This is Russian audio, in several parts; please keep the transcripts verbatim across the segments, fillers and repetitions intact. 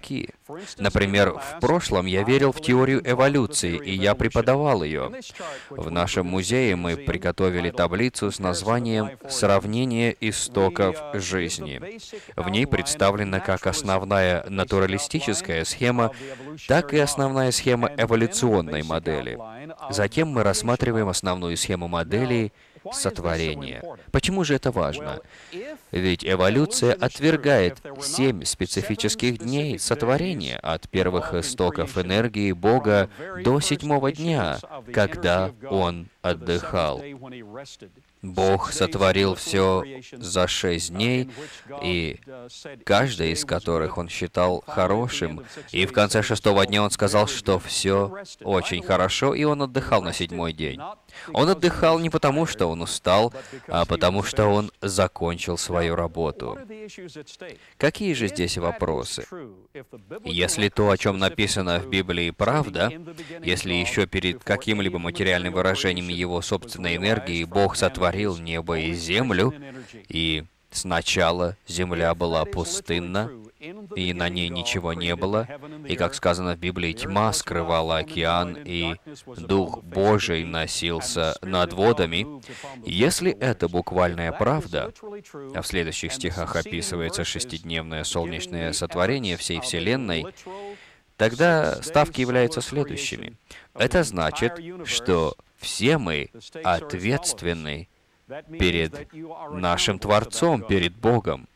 высоки. Например, в прошлом я верил в теорию эволюции, и я преподавал ее. В нашем музее мы приготовили таблицу с названием «Сравнение истоков жизни». В ней представлена как основная натуралистическая схема, так и основная схема эволюционной модели. Затем мы рассматриваем основную схему модели сотворения. Почему же это важно? Ведь эволюция отвергает семь специфических дней сотворения от первых истоков энергии Бога до седьмого дня, когда Он отдыхал. Бог сотворил все за шесть дней, и каждый из которых Он считал хорошим. И в конце шестого дня Он сказал, что все очень хорошо, и Он отдыхал на седьмой день. Он отдыхал не потому, что Он устал, а потому, что Он закончил свою работу. Какие же здесь вопросы? Если то, о чем написано в Библии, правда, если еще перед каким-либо материальным выражением Его собственной энергии Бог сотворил небо и землю, и сначала земля была пустынна, и на ней ничего не было, и, как сказано в Библии, тьма скрывала океан, и Дух Божий носился над водами. Если это буквальная правда, а в следующих стихах описывается шестидневное солнечное сотворение всей Вселенной, тогда ставки являются следующими. Это значит, что все мы ответственны перед нашим Творцом, перед Богом.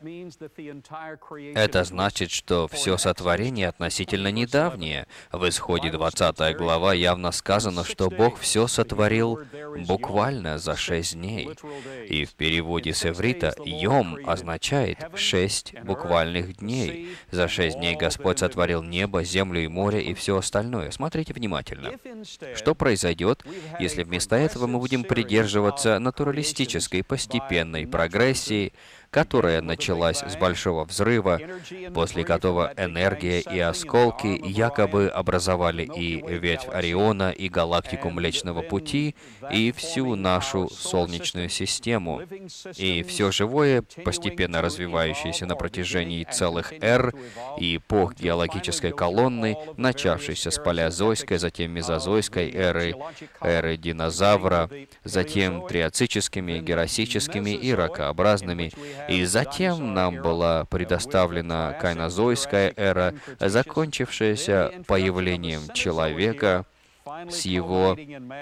Это значит, что все сотворение относительно недавнее. В Исходе двадцатой глава явно сказано, что Бог все сотворил буквально за шесть дней. И в переводе с иврита «йом» означает «шесть буквальных дней». За шесть дней Господь сотворил небо, землю и море и все остальное. Смотрите внимательно. Что произойдет, если вместо этого мы будем придерживаться натуралистической постепенной прогрессии, которая началась с Большого Взрыва, после которого энергия и осколки якобы образовали и ветвь Ориона, и галактику Млечного Пути, и всю нашу Солнечную систему. И все живое, постепенно развивающееся на протяжении целых эр и эпох геологической колонны, начавшейся с палеозойской, затем мезозойской эры, эры динозавра, затем триацическими, герасическими и ракообразными. И затем нам была предоставлена кайнозойская эра, закончившаяся появлением человека с его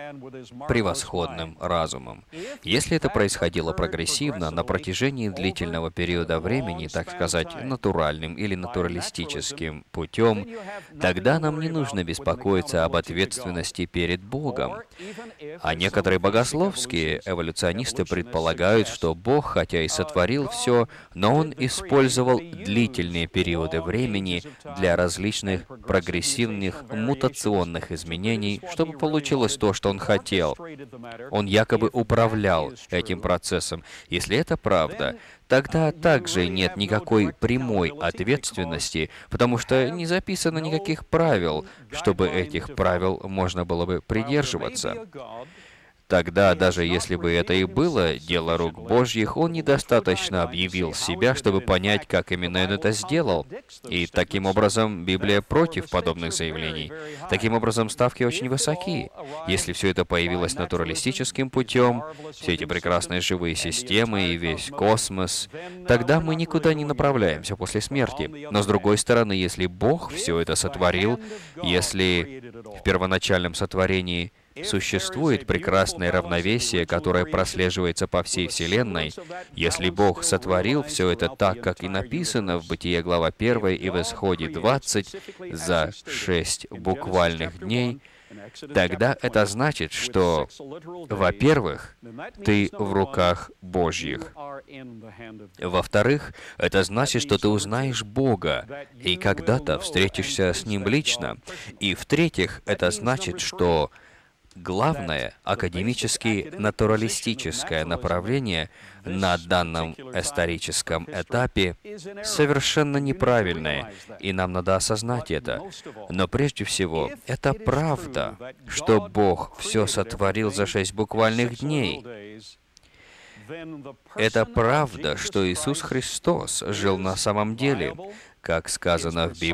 превосходным разумом. Если это происходило прогрессивно на протяжении длительного периода времени, так сказать, натуральным или натуралистическим путем, тогда нам не нужно беспокоиться об ответственности перед Богом. А некоторые богословские эволюционисты предполагают, что Бог, хотя и сотворил все, но Он использовал длительные периоды времени для различных прогрессивных мутационных изменений, чтобы получилось то, что Он хотел. Он якобы управлял этим процессом. Если это правда, тогда также нет никакой прямой ответственности, потому что не записано никаких правил, чтобы этих правил можно было бы придерживаться. Тогда, даже если бы это и было дело рук Божьих, Он недостаточно объявил себя, чтобы понять, как именно Он это сделал. И таким образом Библия против подобных заявлений. Таким образом, ставки очень высоки. Если все это появилось натуралистическим путем, все эти прекрасные живые системы и весь космос, тогда мы никуда не направляемся после смерти. Но с другой стороны, если Бог все это сотворил, если в первоначальном сотворении существует прекрасное равновесие, которое прослеживается по всей Вселенной. Если Бог сотворил все это так, как и написано в Бытие глава первая и в Исходе двадцать за шесть буквальных дней, тогда это значит, что, во-первых, ты в руках Божьих. Во-вторых, это значит, что ты узнаешь Бога и когда-то встретишься с Ним лично. И в-третьих, это значит, что главное академически натуралистическое направление на данном историческом этапе совершенно неправильное, и нам надо осознать это. Но прежде всего, это правда, что Бог все сотворил за шесть буквальных дней. Это правда, что Иисус Христос жил на самом деле, как сказано в Библии.